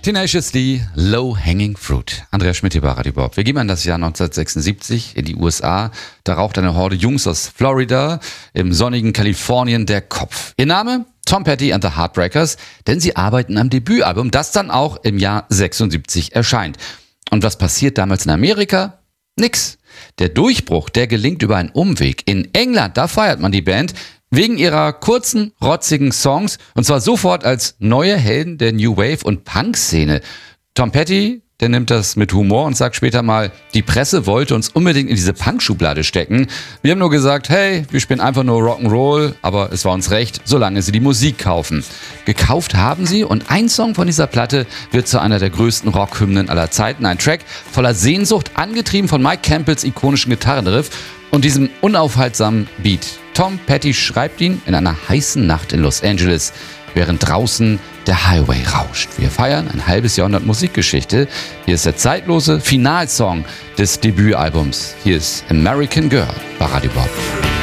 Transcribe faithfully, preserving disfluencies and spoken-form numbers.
Tenacious D, Low Hanging Fruit. Andreas Schmidt hier bei Radio Bob. Wir gehen in das Jahr neunzehnhundertsechsundsiebzig in die U S A. Da raucht eine Horde Jungs aus Florida im sonnigen Kalifornien der Kopf. Ihr Name? Tom Petty and the Heartbreakers, denn sie arbeiten am Debütalbum, das dann auch im Jahr sechsundsiebzig erscheint. Und was passiert damals in Amerika? Nix. Der Durchbruch, der gelingt über einen Umweg. In England, da feiert man die Band wegen ihrer kurzen, rotzigen Songs und zwar sofort als neue Helden der New Wave und Punk-Szene. Tom Petty, der nimmt das mit Humor und sagt später mal, die Presse wollte uns unbedingt in diese Punk-Schublade stecken. Wir haben nur gesagt, hey, wir spielen einfach nur Rock'n'Roll, aber es war uns recht, solange sie die Musik kaufen. Gekauft haben sie und ein Song von dieser Platte wird zu einer der größten Rockhymnen aller Zeiten. Ein Track voller Sehnsucht, angetrieben von Mike Campbells ikonischen Gitarrenriff und diesem unaufhaltsamen Beat. Tom Petty schreibt ihn in einer heißen Nacht in Los Angeles, während draußen der Highway rauscht. Wir feiern ein halbes Jahrhundert Musikgeschichte. Hier ist der zeitlose Finalsong des Debütalbums. Hier ist American Girl bei Radio Bob.